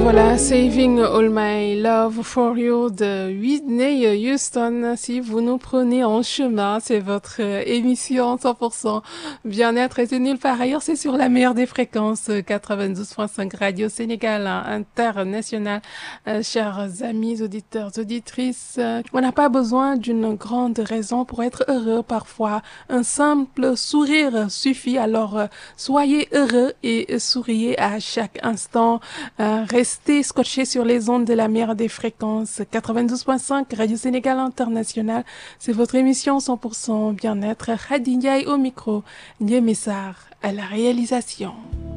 Voilà, Saving All My Love for You de Whitney Houston. Si vous nous prenez en chemin, c'est votre émission 100% bien-être et c'est nulle part ailleurs. C'est sur la meilleure des fréquences 92.5 Radio Sénégal International. Chers amis, auditeurs, auditrices, on n'a pas besoin d'une grande raison pour être heureux. Parfois, un simple sourire suffit. Alors, soyez heureux et souriez à chaque instant. Restez scotchés sur les ondes de la meilleure des fréquences 92.5 Radio Sénégal International. C'est votre émission 100% bien-être. Khady Ndiaye au micro, Ndié Messar à la réalisation.